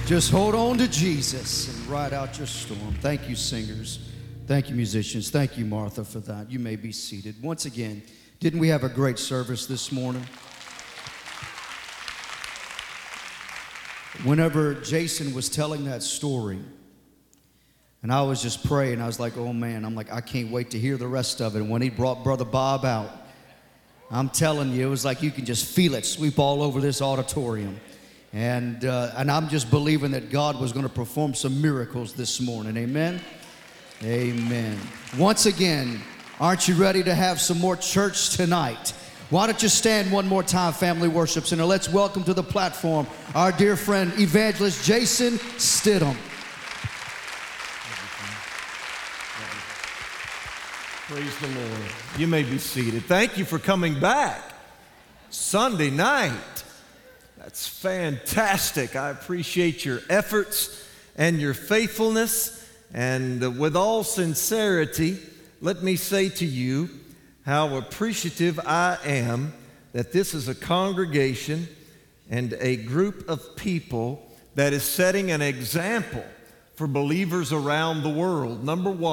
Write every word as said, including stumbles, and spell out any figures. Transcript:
Just hold on to Jesus and ride out your storm. Thank you, singers. Thank you, musicians. Thank you, Martha, for that. You may be seated. Once again, didn't we have a great service this morning? Whenever Jason was telling that story, and I was just praying, I was like, oh man, I'm like, I can't wait to hear the rest of it. And when he brought Brother Bob out, I'm telling you, it was like you can just feel it sweep all over this auditorium. And uh, and I'm just believing that God was going to perform some miracles this morning. Amen? Amen. Once again, aren't you ready to have some more church tonight? Why don't you stand one more time, Family Worship Center. Let's welcome to the platform our dear friend, Evangelist Jason Stidham. Praise the Lord. You may be seated. Thank you for coming back. Sunday night. That's fantastic. I appreciate your efforts and your faithfulness. And uh, with all sincerity, let me say to you how appreciative I am that this is a congregation and a group of people that is setting an example for believers around the world. Number one,